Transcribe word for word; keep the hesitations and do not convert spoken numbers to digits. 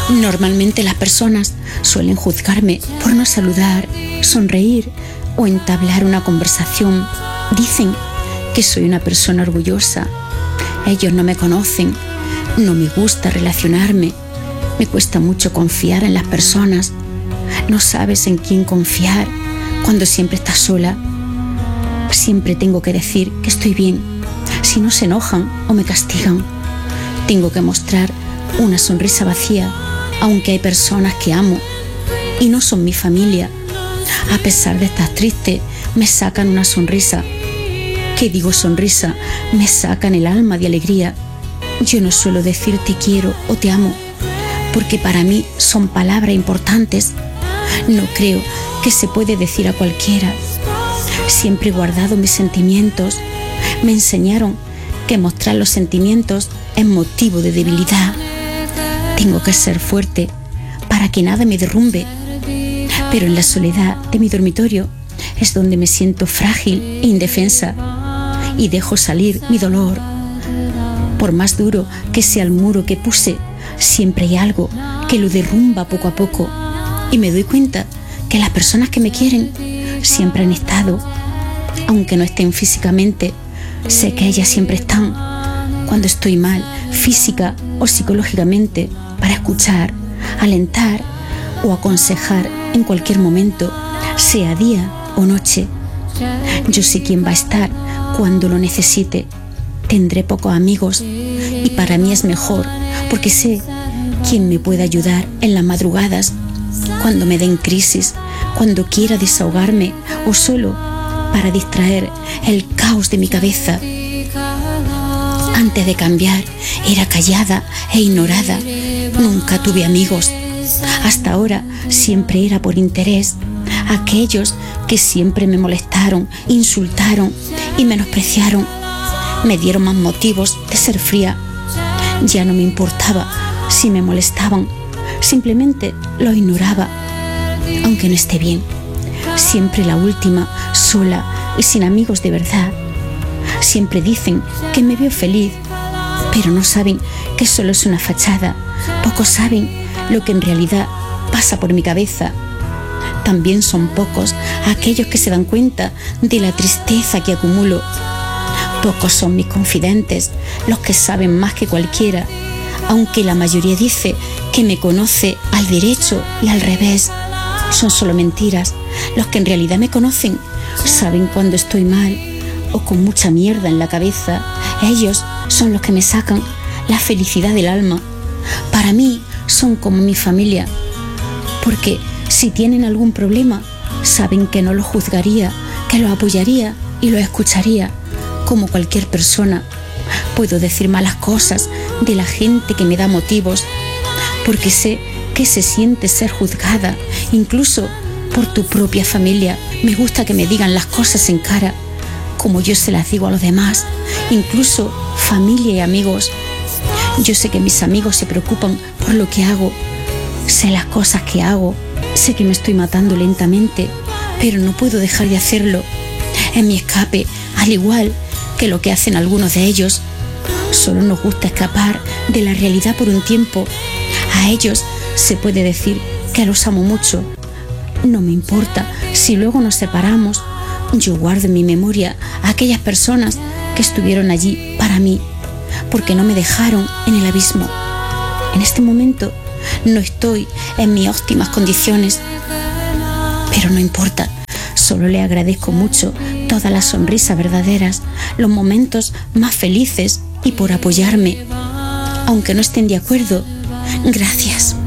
Normalmente las personas suelen juzgarme por no saludar, sonreír o entablar una conversación. Dicen que soy una persona orgullosa. Ellos no me conocen, no me gusta relacionarme, me cuesta mucho confiar en las personas. No sabes en quién confiar cuando siempre estás sola. Siempre tengo que decir que estoy bien, si no se enojan o me castigan. Tengo que mostrar una sonrisa vacía, aunque hay personas que amo y no son mi familia. A pesar de estar triste, me sacan una sonrisa. ¿Qué digo sonrisa? Me sacan el alma de alegría. Yo no suelo decir te quiero o te amo, porque para mí son palabras importantes. No creo que se puede decir a cualquiera. Siempre he guardado mis sentimientos. Me enseñaron que mostrar los sentimientos es motivo de debilidad. Tengo que ser fuerte para que nada me derrumbe. Pero en la soledad de mi dormitorio es donde me siento frágil e indefensa y dejo salir mi dolor. Por más duro que sea el muro que puse, siempre hay algo que lo derrumba poco a poco. Y me doy cuenta que las personas que me quieren siempre han estado. Aunque no estén físicamente, sé que ellas siempre están cuando estoy mal, física o psicológicamente, para escuchar, alentar o aconsejar en cualquier momento, sea día o noche. Yo sé quién va a estar cuando lo necesite. Tendré pocos amigos y para mí es mejor, porque sé quién me puede ayudar en las madrugadas, cuando me den crisis, cuando quiera desahogarme o solo para distraer el caos de mi cabeza. Antes de cambiar, era callada e ignorada. Nunca tuve amigos. Hasta ahora siempre era por interés. Aquellos que siempre me molestaron, insultaron y menospreciaron, me dieron más motivos de ser fría. Ya no me importaba si me molestaban, simplemente lo ignoraba, aunque no esté bien. Siempre la última, sola y sin amigos de verdad. Siempre dicen que me veo feliz, pero no saben que solo es una fachada. Pocos saben lo que en realidad pasa por mi cabeza. También son pocos aquellos que se dan cuenta de la tristeza que acumulo. Pocos son mis confidentes, los que saben más que cualquiera, aunque la mayoría dice que me conoce al derecho y al revés. Son solo mentiras. Los que en realidad me conocen saben cuando estoy mal o con mucha mierda en la cabeza. Ellos son los que me sacan la felicidad del alma. Para mí son como mi familia, porque si tienen algún problema, saben que no lo juzgaría, que lo apoyaría y lo escucharía como cualquier persona. Puedo decir malas cosas de la gente que me da motivos, porque sé que se siente ser juzgada, incluso por tu propia familia. Me gusta que me digan las cosas en cara, como yo se las digo a los demás, incluso familia y amigos. Yo sé que mis amigos se preocupan por lo que hago, sé las cosas que hago, sé que me estoy matando lentamente, pero no puedo dejar de hacerlo. Es mi escape, al igual que lo que hacen algunos de ellos. Solo nos gusta escapar de la realidad por un tiempo. A ellos se puede decir que los amo mucho. No me importa si luego nos separamos. Yo guardo en mi memoria a aquellas personas que estuvieron allí para mí, porque no me dejaron en el abismo. En este momento no estoy en mis óptimas condiciones, pero no importa. Solo le agradezco mucho todas las sonrisas verdaderas, los momentos más felices y por apoyarme. Aunque no estén de acuerdo, gracias.